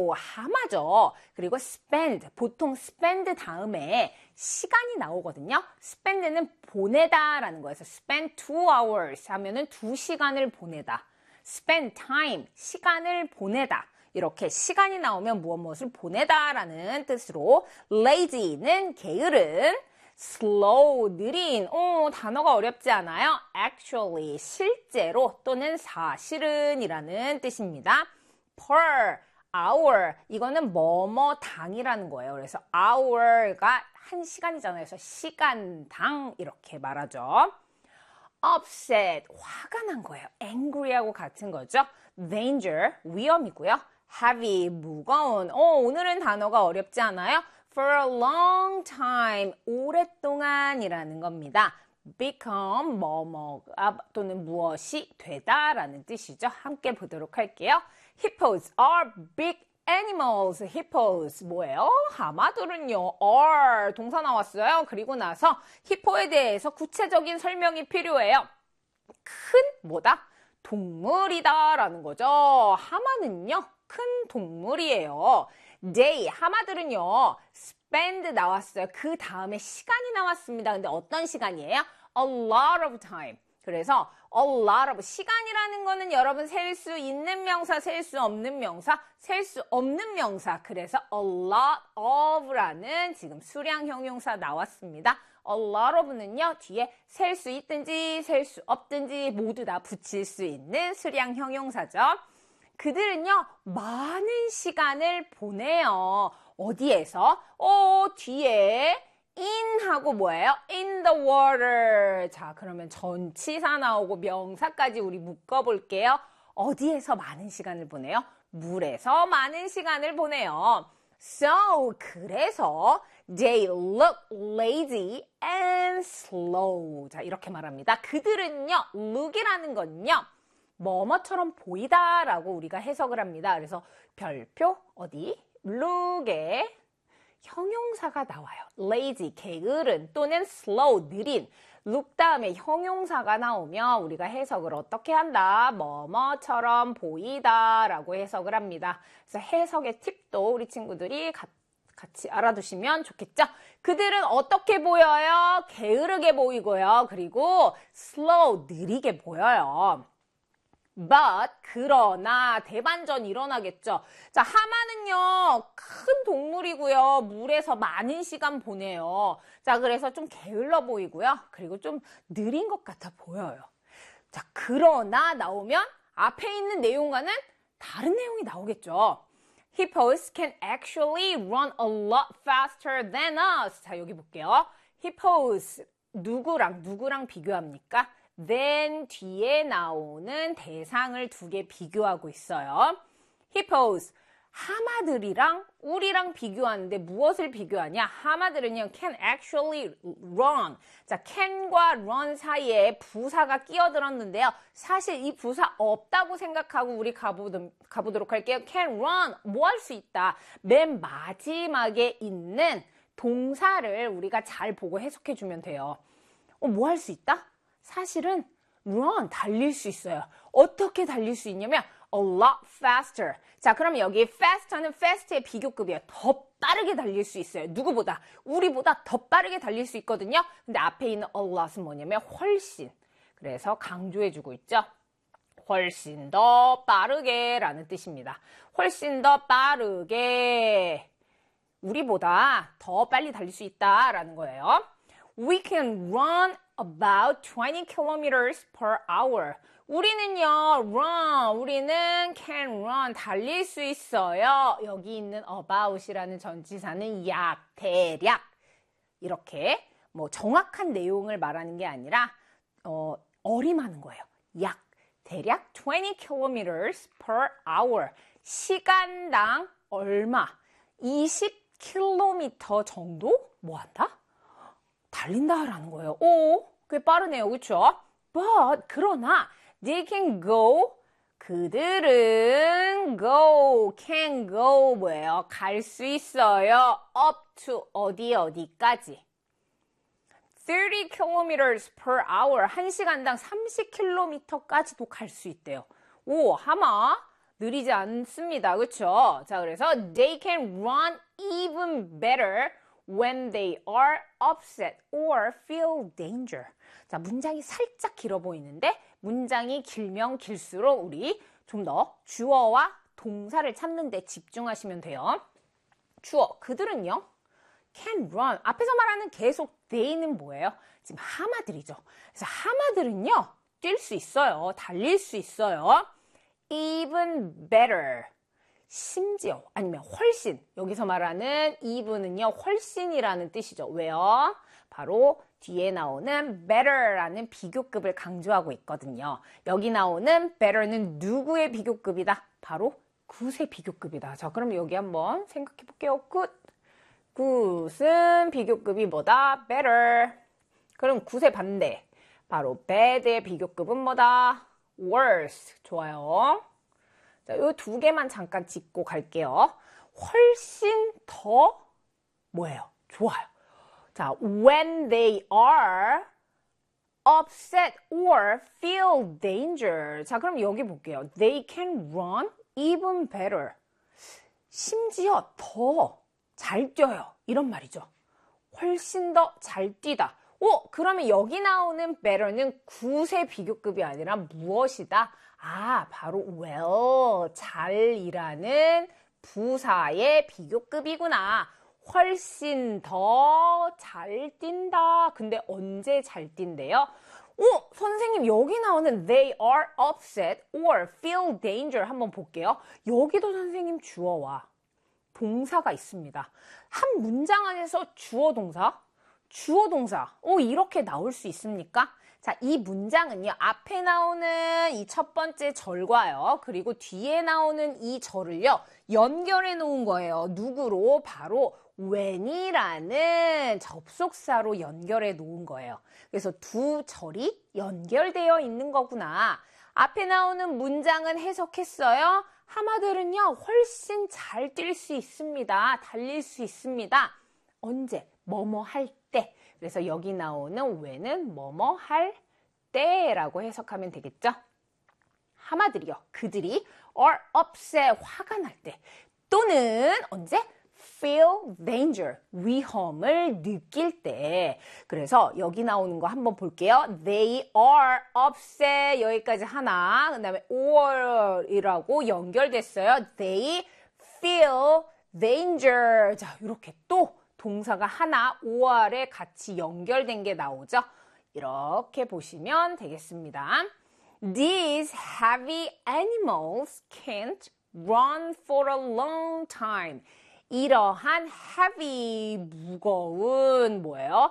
그리고 하마죠. 그리고 spend, 보통 spend 다음에 시간이 나오거든요. spend는 보내다라는 거에서 spend 2 hours 하면은 2시간을 보내다. spend time, 시간을 보내다. 이렇게 시간이 나오면 무엇을 보내다라는 뜻으로 lazy는 게으른, slow, 느린, 단어가 어렵지 않아요? actually, 실제로 또는 사실은 이라는 뜻입니다. per, hour, 이거는 뭐뭐당이라는 거예요. 그래서 hour가 한 시간이잖아요. 그래서 시간당 이렇게 말하죠. upset, 화가 난 거예요. angry하고 같은 거죠. danger, 위험이고요. heavy, 무거운. 오늘은 단어가 어렵지 않아요? for a long time, 오랫동안이라는 겁니다. become, 뭐뭐가 또는 무엇이 되다라는 뜻이죠. 함께 보도록 할게요. Hippos are big animals. hippos 뭐예요? 하마들은요. are 동사 나왔어요. 그리고 나서 히포에 대해서 구체적인 설명이 필요해요. 큰 뭐다? 동물이다라는 거죠. 하마는요. 큰 동물이에요. They, 하마들은요. spend 나왔어요. 그 다음에 시간이 나왔습니다. 근데 어떤 시간이에요? A lot of time. 그래서 a lot of, 시간이라는 거는 여러분 셀 수 있는 명사, 셀 수 없는 명사, 셀 수 없는 명사. 그래서 a lot of라는 지금 수량 형용사 나왔습니다. a lot of는요, 뒤에 셀 수 있든지 셀 수 없든지 모두 다 붙일 수 있는 수량 형용사죠. 그들은요, 많은 시간을 보내요. 어디에서? 뒤에 in 하고 뭐예요? in the water. 자, 그러면 전치사 나오고 명사까지 우리 묶어볼게요. 어디에서 많은 시간을 보내요? 물에서 많은 시간을 보내요. So, 그래서 they look lazy and slow. 자, 이렇게 말합니다. 그들은요, look이라는 건요, 뭐뭐처럼 보이다라고 우리가 해석을 합니다. 그래서 별표, 어디? look에 형용사가 나와요. lazy, 게으른 또는 slow, 느린. look 다음에 형용사가 나오면 우리가 해석을 어떻게 한다? 뭐뭐처럼 보이다라고 해석을 합니다. 그래서 해석의 팁도 우리 친구들이 같이 알아두시면 좋겠죠? 그들은 어떻게 보여요? 게으르게 보이고요. 그리고 slow, 느리게 보여요. But, 그러나, 대반전 일어나겠죠. 자, 하마는요, 큰 동물이고요. 물에서 많은 시간 보내요. 자, 그래서 좀 게을러 보이고요. 그리고 좀 느린 것 같아 보여요. 자, 그러나 나오면 앞에 있는 내용과는 다른 내용이 나오겠죠. Hippos can actually run a lot faster than us. 자, 여기 볼게요. Hippos, 누구랑 비교합니까? then 뒤에 나오는 대상을 두 개 비교하고 있어요. hippos, 하마들이랑 우리랑 비교하는데 무엇을 비교하냐? 하마들은요, can actually run. 자, can과 run 사이에 부사가 끼어들었는데요. 사실 이 부사 없다고 생각하고 우리 가보도록 할게요. can run, 뭐 할 수 있다. 맨 마지막에 있는 동사를 우리가 잘 보고 해석해주면 돼요. 뭐 할 수 있다? 사실은 run, 달릴 수 있어요. 어떻게 달릴 수 있냐면 a lot faster. 자, 그러면 여기 faster는 fast의 비교급이에요. 더 빠르게 달릴 수 있어요. 누구보다? 우리보다 더 빠르게 달릴 수 있거든요. 근데 앞에 있는 a lot은 뭐냐면 훨씬. 그래서 강조해주고 있죠. 훨씬 더 빠르게 라는 뜻입니다. 훨씬 더 빠르게 우리보다 더 빨리 달릴 수 있다라는 거예요. We can run about 20 kilometers per hour. 우리는 can run, 달릴 수 있어요. 여기 있는 about이라는 전치사는 약, 대략 이렇게 뭐 정확한 내용을 말하는 게 아니라 어림하는 거예요. 약, 대략 20 kilometers per hour. 시간당 얼마? 20km 정도? 뭐 한다? 달린다라는 거예요. 꽤 빠르네요. 그렇죠? But, 그러나 they can go, 그들은 can go 뭐예요? 갈 수 있어요. up to 어디까지? 30 kilometers per hour, 1시간당 30km까지도 갈 수 있대요. 하마, 느리지 않습니다. 그렇죠? 자, 그래서 they can run even better when they are upset or feel danger. 자, 문장이 살짝 길어 보이는데 문장이 길면 길수록 우리 좀 더 주어와 동사를 찾는 데 집중하시면 돼요. 주어, 그들은요. can run. 앞에서 말하는 계속 they는 뭐예요? 지금 하마들이죠. 그래서 하마들은요. 뛸 수 있어요. 달릴 수 있어요. even better. 심지어 아니면 훨씬. 여기서 말하는 even은요. 훨씬이라는 뜻이죠. 왜요? 바로 뒤에 나오는 better라는 비교급을 강조하고 있거든요. 여기 나오는 better는 누구의 비교급이다? 바로 굿의 비교급이다. 자, 그럼 여기 한번 생각해 볼게요. 굿은 비교급이 뭐다? better. 그럼 굿의 반대. 바로 bad의 비교급은 뭐다? worse. 좋아요. 자, 이 두 개만 잠깐 짚고 갈게요. 훨씬 더 뭐예요? 좋아요. 자, when they are upset or feel danger. 자, 그럼 여기 볼게요. They can run even better. 심지어 더 잘 뛰어요. 이런 말이죠. 훨씬 더 잘 뛰다. 그러면 여기 나오는 better는 굿의 비교급이 아니라 무엇이다? 아, 바로 well, 잘이라는 부사의 비교급이구나. 훨씬 더 잘 뛴다. 근데 언제 잘 뛴대요? 선생님 여기 나오는 they are upset or feel danger 한번 볼게요. 여기도 선생님 주어와 동사가 있습니다. 한 문장 안에서 주어 동사, 이렇게 나올 수 있습니까? 자, 이 문장은요, 앞에 나오는 이 첫 번째 절과요, 그리고 뒤에 나오는 이 절을요, 연결해 놓은 거예요. 누구로? 바로 when이라는 접속사로 연결해 놓은 거예요. 그래서 두 절이 연결되어 있는 거구나. 앞에 나오는 문장은 해석했어요. 하마들은요, 훨씬 잘 뛸 수 있습니다. 달릴 수 있습니다. 언제? 뭐뭐 할 때. 그래서 여기 나오는 when은 뭐뭐 할 때라고 해석하면 되겠죠? 하마들이요. 그들이 are upset, 화가 날 때. 또는 언제? feel danger, 위험을 느낄 때. 그래서 여기 나오는 거 한번 볼게요. They are upset, 여기까지 하나. 그 다음에 or이라고 연결됐어요. They feel danger. 자, 이렇게 또 동사가 하나 or에 같이 연결된 게 나오죠. 이렇게 보시면 되겠습니다. These heavy animals can't run for a long time. 이러한 heavy, 무거운 뭐예요?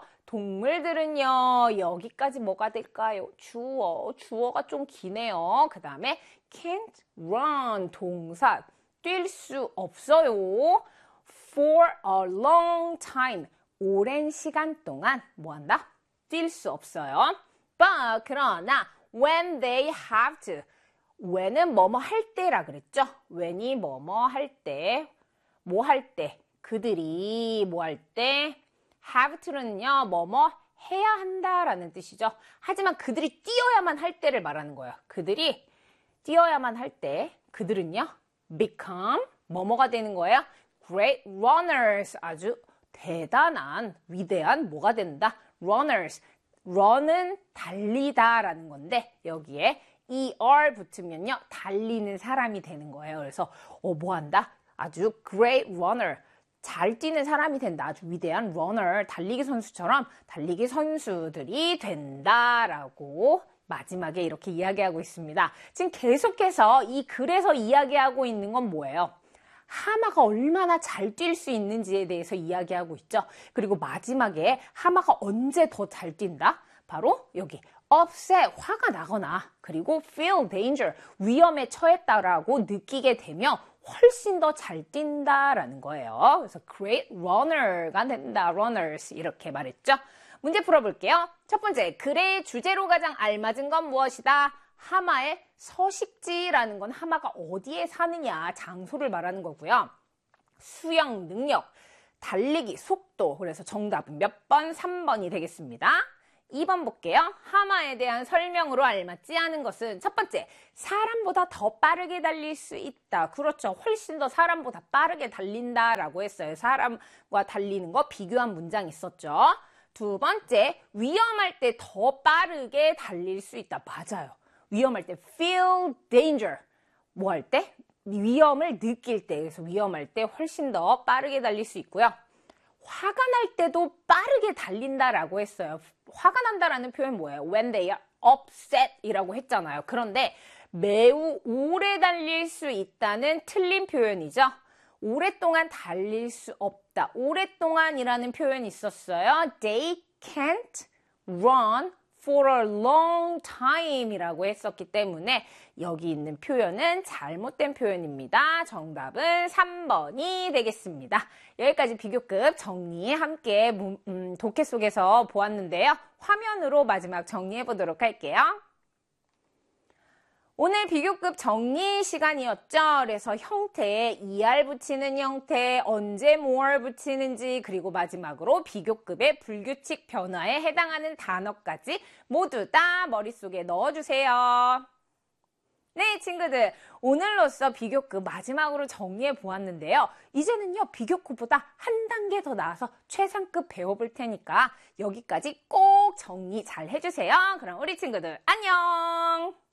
동물들은요. 여기까지 뭐가 될까요? 주어가 좀 기네요. 그 다음에 can't run, 동사, 뛸 수 없어요. For a long time, 오랜 시간 동안 뭐한다? 뛸 수 없어요. But, 그러나 when they have to, when은 뭐뭐 할 때라 그랬죠? when이 뭐뭐 할 때, 뭐 할 때, 그들이 뭐 할 때, have to는요, 뭐뭐 해야 한다라는 뜻이죠. 하지만 그들이 뛰어야만 할 때를 말하는 거예요. 그들이 뛰어야만 할 때, 그들은요, become, 뭐뭐가 되는 거예요? Great runners, 아주 대단한, 위대한 뭐가 된다? runners. run은 달리다라는 건데, 여기에 er 붙으면요, 달리는 사람이 되는 거예요. 그래서, 뭐 한다? 아주 great runner, 잘 뛰는 사람이 된다. 아주 위대한 runner, 달리기 선수처럼 달리기 선수들이 된다라고 마지막에 이렇게 이야기하고 있습니다. 지금 계속해서 이 글에서 이야기하고 있는 건 뭐예요? 하마가 얼마나 잘 뛸 수 있는지에 대해서 이야기하고 있죠. 그리고 마지막에 하마가 언제 더 잘 뛴다? 바로 여기 upset, 화가 나거나 그리고 feel danger, 위험에 처했다라고 느끼게 되면 훨씬 더 잘 뛴다라는 거예요. 그래서 great runner가 된다. runners 이렇게 말했죠. 문제 풀어볼게요. 첫 번째, 글의 주제로 가장 알맞은 건 무엇이다? 하마의 서식지라는 건 하마가 어디에 사느냐, 장소를 말하는 거고요. 수영 능력, 달리기 속도. 그래서 정답은 몇 번? 3번이 되겠습니다. 2번 볼게요. 하마에 대한 설명으로 알맞지 않은 것은 첫 번째, 사람보다 더 빠르게 달릴 수 있다. 그렇죠. 훨씬 더 사람보다 빠르게 달린다라고 했어요. 사람과 달리는 거 비교한 문장 있었죠. 두 번째, 위험할 때 더 빠르게 달릴 수 있다. 맞아요. 위험할 때 feel danger. 뭐 할 때? 위험을 느낄 때. 그래서 위험할 때 훨씬 더 빠르게 달릴 수 있고요. 화가 날 때도 빠르게 달린다라고 했어요. 화가 난다라는 표현 뭐예요? When they are upset 이라고 했잖아요. 그런데 매우 오래 달릴 수 있다는 틀린 표현이죠. 오랫동안 달릴 수 없다. 오랫동안이라는 표현이 있었어요. They can't run for a long time 이라고 했었기 때문에 여기 있는 표현은 잘못된 표현입니다. 정답은 3번이 되겠습니다. 여기까지 비교급 정리 함께 독해 속에서 보았는데요. 화면으로 마지막 정리해 보도록 할게요. 오늘 비교급 정리 시간이었죠. 그래서 형태에 ER 붙이는 형태, 언제 more 붙이는지, 그리고 마지막으로 비교급의 불규칙 변화에 해당하는 단어까지 모두 다 머릿속에 넣어주세요. 네, 친구들. 오늘로써 비교급 마지막으로 정리해 보았는데요. 이제는요, 비교급보다 한 단계 더 나아서 최상급 배워볼 테니까 여기까지 꼭 정리 잘 해주세요. 그럼 우리 친구들 안녕!